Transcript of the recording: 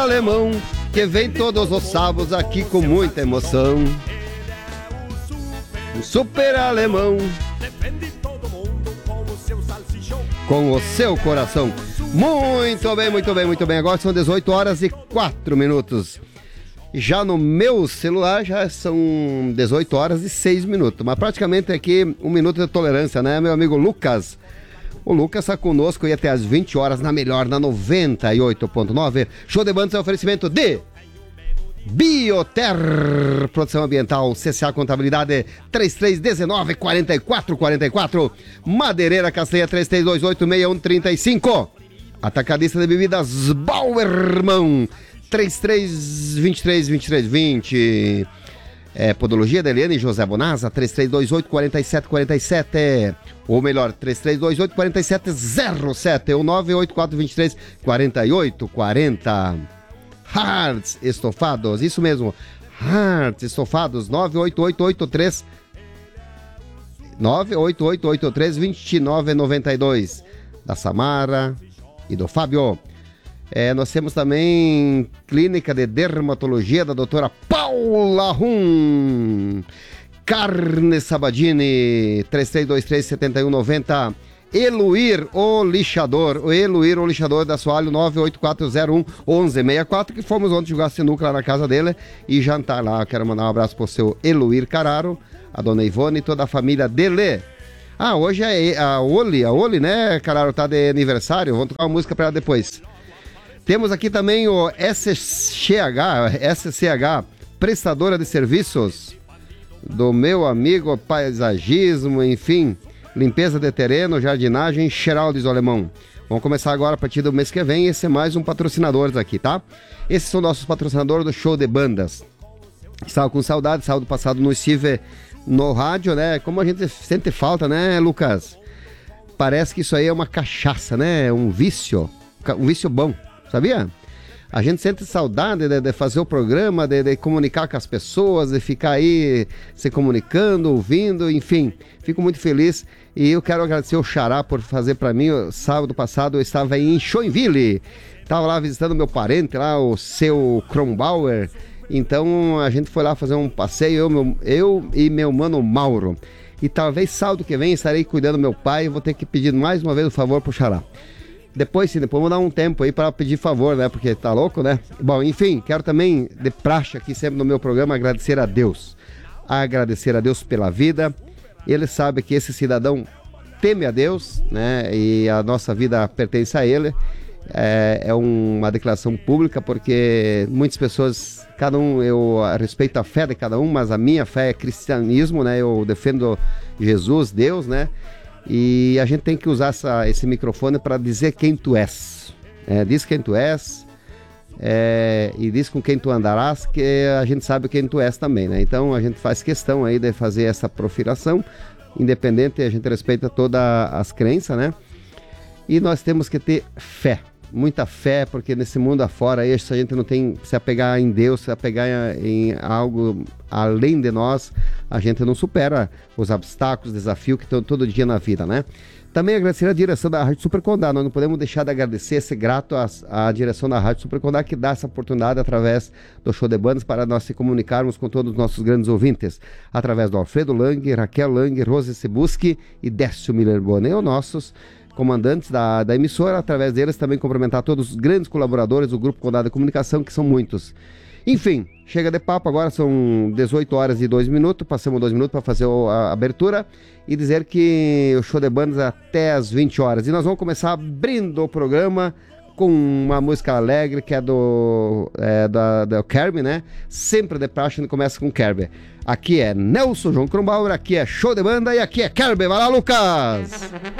Alemão, que vem todos os sábados aqui com muita emoção. O super alemão, com o seu coração. Muito bem, muito bem, muito bem. Agora são 18 horas e 4 minutos. Já no meu celular já são 18 horas e 6 minutos. Mas praticamente aqui 1 minuto de tolerância, né, meu amigo Lucas? O Lucas está conosco aí até às 20 horas na melhor, na 98.9. Show de bandas é oferecimento de Bioter, produção ambiental, CCA Contabilidade 3319-4444, Madeireira Castanha 3328-6135, Atacadista de Bebidas Bauerman 3323-2320, Podologia da Eliane José Bonasa 3328-4747, ou melhor 3328-4707 ou 984-23-4840. Hearts Estofados, isso mesmo, Hearts Estofados, 98883-2992, da Samara e do Fábio. Nós temos também clínica de dermatologia da doutora Paula Rum, Carne Sabadini, 3323-7190, Eluir o lixador da Soalho 98401-1164, que fomos ontem jogar sinuca lá na casa dele e jantar lá. Quero mandar um abraço pro seu Eluir Cararo, a dona Ivone e toda a família dele. Hoje é a Oli, né, Cararo, tá de aniversário, vamos tocar uma música pra ela depois. Temos aqui também o SCH, prestadora de serviços do meu amigo Paisagismo, enfim, limpeza de terreno, jardinagem, Geraldes Alemão. Vamos começar agora a partir do mês que vem. Esse é mais um patrocinador aqui, tá? Esses são nossos patrocinadores do Show de Bandas. Estava com saudade, sábado passado não estive no rádio, né? Como a gente sente falta, né, Lucas? Parece que isso aí é uma cachaça, né? Um vício bom, sabia? A gente sente saudade de fazer o programa, de comunicar com as pessoas, de ficar aí se comunicando, ouvindo, enfim. Fico muito feliz e eu quero agradecer o Xará por fazer para mim. Sábado passado eu estava em Joinville, estava lá visitando meu parente lá, o seu Kronbauer. Então a gente foi lá fazer um passeio, eu e meu mano Mauro. E talvez sábado que vem estarei cuidando do meu pai e vou ter que pedir mais uma vez o favor pro Xará. Depois vou dar um tempo aí para pedir favor, né? Porque tá louco, né? Bom, enfim, quero também, de praxe aqui sempre no meu programa, agradecer a Deus. Agradecer a Deus pela vida. Ele sabe que esse cidadão teme a Deus, né? E a nossa vida pertence a Ele. É uma declaração pública, porque muitas pessoas, cada um, eu respeito a fé de cada um, mas a minha fé é cristianismo, né? Eu defendo Jesus, Deus, né? E a gente tem que usar esse microfone para dizer quem tu és. Diz quem tu és, e diz com quem tu andarás, que a gente sabe quem tu és também, né? Então a gente faz questão aí de fazer essa profiração, independente, a gente respeita todas as crenças, né? E nós temos que ter fé, muita fé, porque nesse mundo afora aí, se a gente não tem se apegar em Deus, se apegar em algo além de nós, a gente não supera os obstáculos, desafios que estão todo dia na vida, né? Também agradecer a direção da Rádio Super Condá. Nós não podemos deixar de agradecer, ser grato à direção da Rádio Super Condá, que dá essa oportunidade através do Show de Bandas para nós se comunicarmos com todos os nossos grandes ouvintes, através do Alfredo Lang, Raquel Lang, Rose Sebuski e Décio Miller Bonet, os nossos comandantes da emissora. Através deles também cumprimentar todos os grandes colaboradores do Grupo Condá de Comunicação, que são muitos. Enfim, chega de papo, agora são 18 horas e 2 minutos, passamos 2 minutos para fazer a abertura e dizer que o Show de Bandas é até às 20 horas. E nós vamos começar abrindo o programa com uma música alegre, que é do Kirby, né? Sempre de praxe, começa com Kirby. Aqui é Nelson João Kronbauer, aqui é Show de Banda e aqui é Kirby. Vai lá, Lucas!